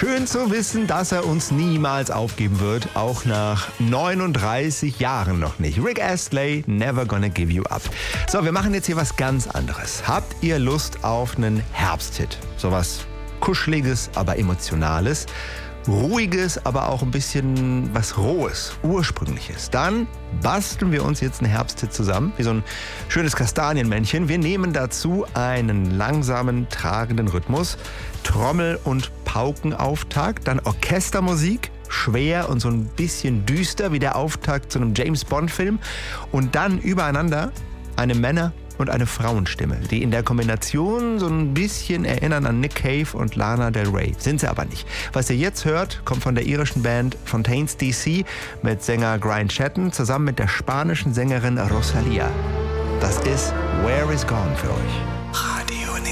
Schön zu wissen, dass er uns niemals aufgeben wird, auch nach 39 Jahren noch nicht. Rick Astley, Never Gonna Give You Up. So, wir machen jetzt hier was ganz anderes. Habt ihr Lust auf einen Herbsthit? Sowas Kuscheliges, aber Emotionales. Ruhiges, aber auch ein bisschen was Rohes, Ursprüngliches. Dann basteln wir uns jetzt einen Herbsthit zusammen, wie so ein schönes Kastanienmännchen. Wir nehmen dazu einen langsamen, tragenden Rhythmus, Trommel- und Paukenauftakt, dann Orchestermusik, schwer und so ein bisschen düster wie der Auftakt zu einem James-Bond-Film und dann übereinander eine Männer- und eine Frauenstimme, die in der Kombination so ein bisschen erinnern an Nick Cave und Lana Del Rey. Sind sie aber nicht. Was ihr jetzt hört, kommt von der irischen Band Fontaines DC mit Sänger Brian Chatton zusammen mit der spanischen Sängerin Rosalía. Das ist Where Is Gone für euch.